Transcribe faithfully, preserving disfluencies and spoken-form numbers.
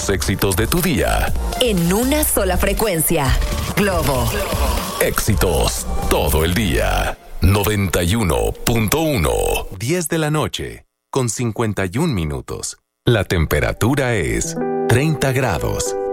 los éxitos de tu día. En una sola frecuencia. Globo. Éxitos todo el día. noventa y uno punto uno. diez de la noche, con cincuenta y un minutos. La temperatura es treinta grados.